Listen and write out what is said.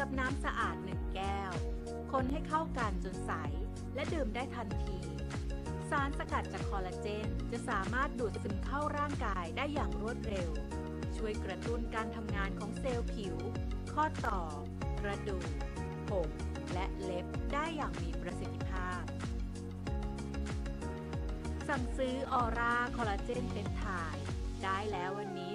น้ำสะอาด1 แก้วคนให้เข้ากันจนใสและดื่มได้ทันทีสารสกัดจากคอลลาเจนจะสามารถดูดซึมเข้าร่างกายได้อย่างรวดเร็วช่วยกระตุ้นการทำงานของเซลล์ผิวข้อต่อกระดูกผมและเล็บได้อย่างมีประสิทธิภาพสั่งซื้อออร่าคอลลาเจนเพปไทด์ได้แล้ววันนี้